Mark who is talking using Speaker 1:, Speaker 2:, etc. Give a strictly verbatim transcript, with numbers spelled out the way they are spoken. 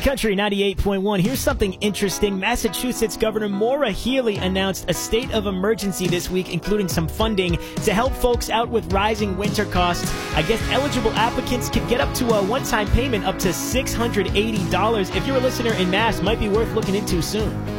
Speaker 1: Country ninety-eight point one. Here's something interesting. Massachusetts Governor Maura Healey announced a state of emergency this week, including some funding to help folks out with rising winter costs. I guess eligible applicants could get up to a one-time payment up to six hundred eighty dollars. If you're a listener in Mass, might be worth looking into soon.